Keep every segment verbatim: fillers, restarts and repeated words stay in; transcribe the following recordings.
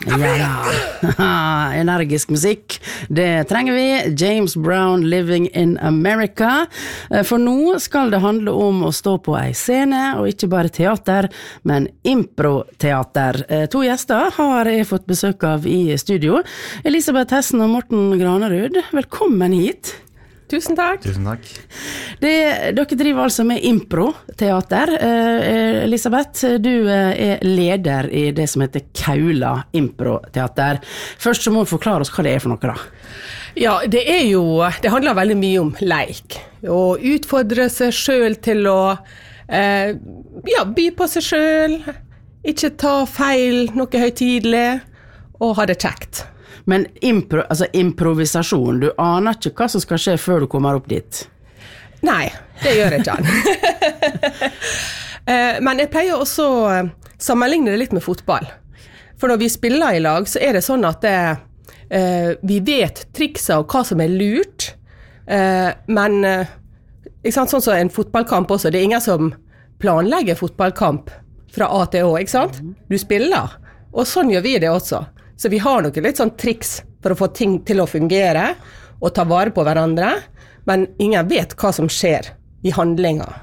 Ja da, energisk musikk, det trenger vi. James Brown, Living in America. For nå skal det handle om å stå på ei scene, og ikke bare teater, men improteater. To gjester har jeg fått besøk av i studio. Elisabeth Hessen og Morten Granerud, velkommen hit. Tusen takk. Tusen takk. Det, dere driver altså med improteater. Eh, Elisabeth, du er leder i det som heter Kaula improteater. Først så må du forklare oss hva det er for noe da. Ja, det er jo, det handler veldig mye om leik. Å utfordre seg selv til å eh, ja, by på seg selv, ikke ta feil, noe høytidelig, og ha det kjekt. Men impro, altså improvisasjon, du aner ikke hva som skal skje før du kommer opp dit? Nei, det gjør jeg ikke. Men jeg pleier også å sammenligne det litt med fotball. For når vi spiller i lag, så er det sånn at det, eh, vi vet trikser og hva som er lurt, eh, men ikke sant, sånn som en fotballkamp også, det er ingen som planlegger fotballkamp fra A til Å, ikke sant? Du spiller, og sånn gjør vi det også. Så vi har noe litt sånn triks for å få ting til å fungere og ta vare på hverandre, men ingen vet hva som skjer i handlinger.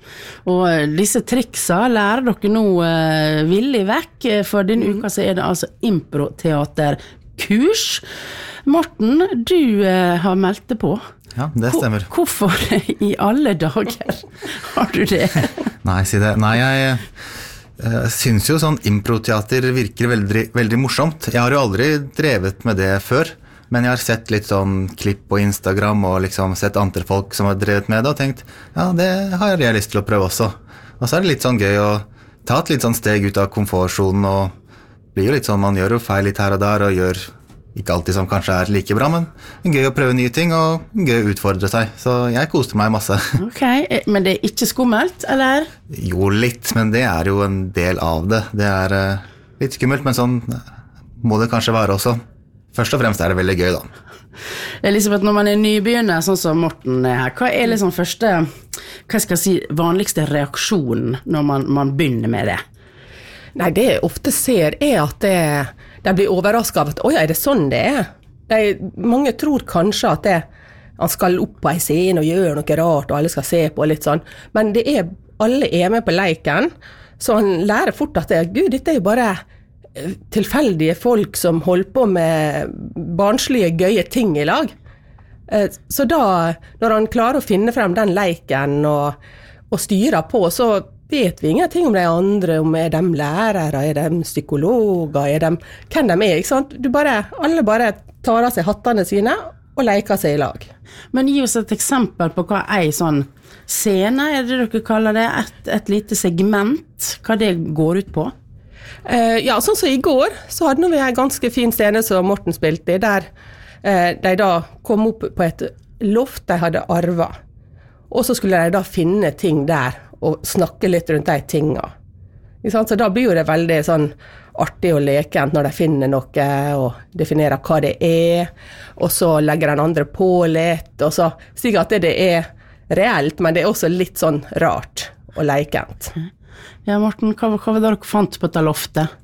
Og disse triksa lærer dere nå uh, villig vekk, for denne uka så er det altså improteaterkurs. Morten, du uh, har meldt det på. Ja, det stemmer. Hvor, hvorfor i alle dager har du det? Nei, si det. Nei, jeg... Jeg synes jo sånn improteater virker veldig, veldig morsomt. Jeg har jo aldri drevet med det før, men jeg har sett litt sånn klipp på Instagram og liksom sett andre folk som har drevet med det og tenkt, ja, det har jeg lyst til å prøve også. Og så er det litt sånn gøy å ta et litt sånn steg ut av komfortsonen, og blir jo litt sånn, man gjør jo feil litt her og der, og gjør ikke alltid som kanskje er like bra, men gøy å prøve nye ting, og gøy å utfordre seg. Så jeg koste meg masse. Ok, men det er ikke skummelt, eller? Jo, litt, men det er jo en del av det. Det er uh, litt skummelt, men sånn må det kanskje være også. Først og fremst er det veldig gøy, da. Elisabeth, når man er nybegynner, sånn som Morten er her, hva er liksom første, hva skal jeg si, vanligste reaksjonen når man, man begynner med det? Nei, det jeg ofte ser er at det, de blir overrasket av at, åja, er det sånn det er? De, mange tror kanskje at det, han skal opp på en scene og gjøre noe rart, og alle skal se på litt sånn, men det er, alle er med på leiken, så han lærer fort at det, Gud, dette er jo bare tilfeldige folk som holder på med barnslige, gøye ting i lag. Så da, når han klarer å finne frem den leiken og, og styrer på, så vet vi ingenting om de andre, om er de lærere, er de psykologer, er de, hvem de er, ikke sant? Du bare, alle bare tar av seg hattene sine og leker seg i lag. Men gi oss et eksempel på hva er sånn scene, er det dere kaller det, et, et lite segment, hva det går ut på? Uh, ja, sånn som i går, så hadde vi en ganske fin scene som Morten spilte i, der uh, de da kom opp på et loft de hadde arvet. Og så skulle de da finne ting der, og snakke litt rundt de tingene. Så da blir jo det veldig sånn artig og lekent når de finner noe, og definerer hva det er, og så legger den andre på litt, og så sier at det er reelt, men det er også litt sånn rart og lekent. Ja, Morten, hva, hva var det dere fant på dette loftet?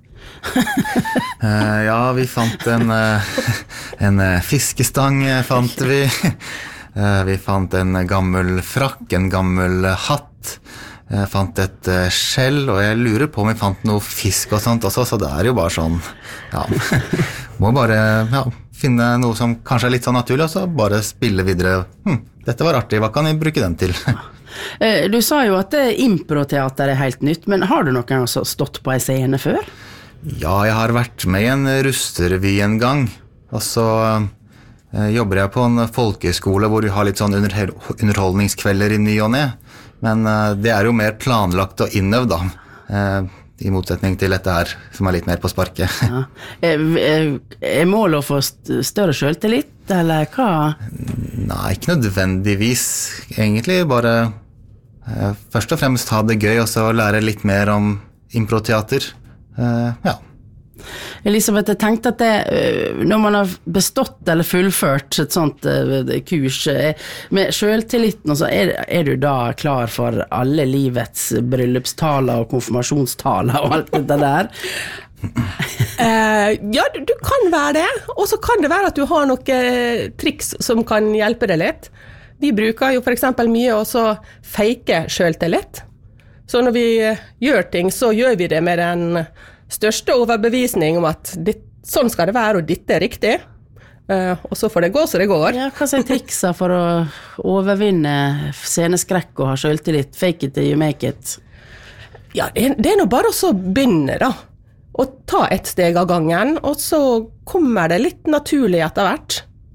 uh, ja, vi fant en, uh, en uh, fiskestang, fant vi. Uh, vi fant en gammel frakk, en gammel hatt. Jeg fant et uh, skjell, og jeg lurer på om vi fant noe fisk og sånt også, så det er jo bare sånn, ja, må bare ja, finne noe som kanskje er litt sånn naturlig, og så bare spille videre. Hm, dette var artig, hva kan jeg bruke den til? Du sa jo at improteater er helt nytt, men har du noen gang stått på en scene før? Ja, jeg har vært med i en rusterevy en gang, og så uh, jobber jeg på en folkeskole hvor vi har litt sånn under, underholdningskvelder i ny og ned. Men uh, det er jo mer planlagt og innøvd da, uh, i motsetning til dette her, som er litt mer på sparket. Ja. Er, er, er målet å få større selvtillit, eller hva? Nei, ikke nødvendigvis. Egentlig bare uh, først og fremst ha det gøy, og så lære litt mer om improteater. Uh, ja. Elisabeth, jeg tenkte at det, når man har bestått eller fullført et sånt kurs med selvtilliten, så er, er du da klar for alle livets bryllupstaler og konfirmasjonstaler og alt det der? Eh, ja, du, du kan være det, og så kan det være at du har noen triks som kan hjelpe deg litt. Vi bruker jo for eksempel mye også fake selvtillit. Så når vi gjør ting, så gjør vi det med den største overbevisning om at ditt, sånn skal det være, og dette er riktig. Eh, og så får det gå så det går. Ja, hva er triksa for å overvinne sceneskrekk og ha selvtillit? Fake it till you make it. Ja, det, det er nå bare å så begynne da. Og ta et steg av gangen, og så kommer det litt naturlig etter hvert.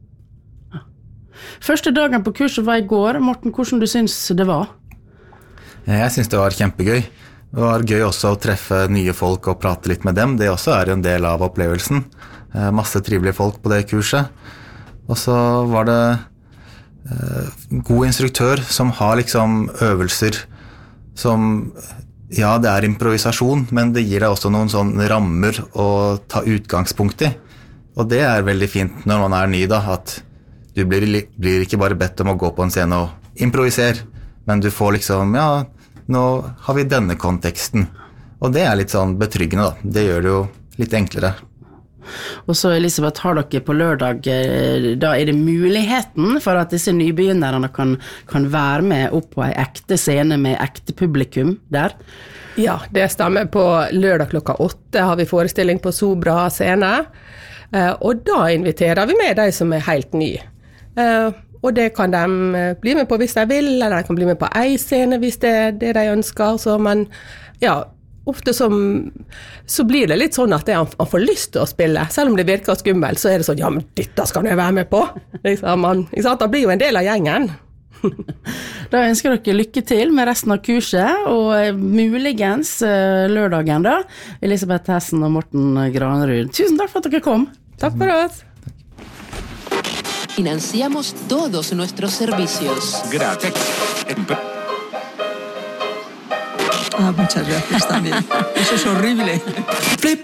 Første dagen på kurset var i går. Morten, hvordan du synes det var? Jeg synes det var kjempegøy. Det var gøy også å treffe nye folk og prate litt med dem. Det også er en del av opplevelsen. Masse trivelige folk på det kurset. Og så var det en god instruktør som har liksom øvelser som, ja, det er improvisasjon, men det gir deg også noen sånne rammer å ta utgangspunkt i. Og det er veldig fint når man er ny da, at du blir, blir ikke bare bedt om å gå på en scene og improvisere, men du får liksom, ja, nå har vi denne konteksten. Og det er litt sånn betryggende da. Det gjør det jo litt enklere. Og så Elisabeth, har dere på lørdag, da er det muligheten for at disse nybegynnerne kan, kan være med opp på en ekte scene med ekte publikum der? Ja, det stemmer. På lørdag klokka åtte har vi forestilling på Sobra scene, og da inviterer vi med de som er helt ny. Og det kan de bli med på hvis de vil, eller de kan bli med på en scene hvis det er det de ønsker. Så, men ja, ofte som, så blir det litt sånn at det, han, han får lyst til å spille. Selv om det virker skummelt, så er det sånn, ja, men dette skal jeg være med på. Liksom, man, ikke sant? Da blir jo en del av gjengen. Da ønsker dere lykke til med resten av kurset, og muligens lørdagen da, Elisabeth Hessen og Morten Granerud. Tusen takk for at dere kom. Takk for oss. Financiamos todos nuestros servicios. Gracias. Ah, muchas gracias también. Eso es horrible. Flip.